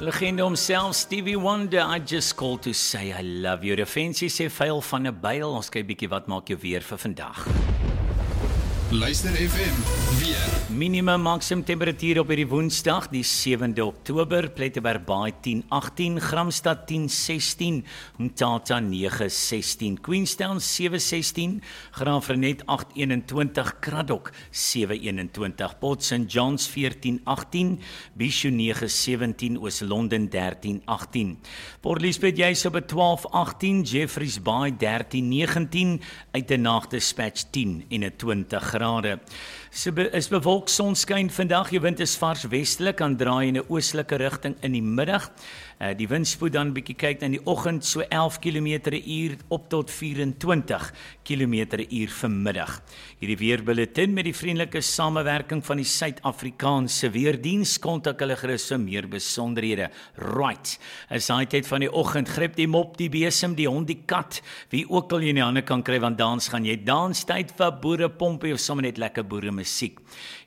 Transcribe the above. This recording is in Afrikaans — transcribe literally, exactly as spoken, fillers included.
Legende homself, Stevie Wonder, I just called to say I love you. Defensie sê vuil van 'n byl, ons kyk bietjie wat maak jou weer vir vandag. Luister F M, weer. Minimum maksimum temperatuur op hierdie Woensdag, die sewende Oktober, Plettenberg Baai tien agtien, Gramstad tien sestien, Mthatha nege sestien, Queenstown sewe sestien, Graafrenet agt eenentwintig, Kraddock sewe eenentwintig, Port Saint Johns veertien agtien, Bishu nege sewentien, Oos-London dertien agtien, Port Elizabeth juis op twaalf agtien, Jeffreys Bay dertien negentien, Uitenhage Dispatch tien eenentwintig grade. So be, is bewolk sonskyn vandag, die wind is vars westelik, aan draai in 'n oostelike rigting in die middag. Uh, die windspoed dan bietjie kyk in die oggend so elf kilometer per uur op tot vyf-en-twintig kilometer per uur vanmiddag. Hierdie weerbulletin met die vriendelike samewerking van die Suid-Afrikaanse Weerdiens, kontak hulle gerus vir meer besonderhede. Right, is daai tyd van die oggend, gryp die mop, die besem, die hond, die kat, wie ook al jy in die hande kan kry, want dans gaan jy, danstyd vir boerepompie of sommer net lekker boere musiek.